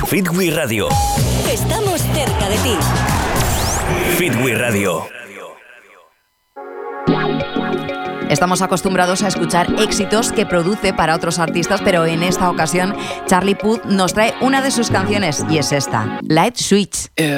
Fitwi Radio. Estamos cerca de ti. Fitwi Radio. Estamos acostumbrados a escuchar éxitos que produce para otros artistas, pero en esta ocasión Charlie Puth nos trae una de sus canciones y es esta, Light Switch.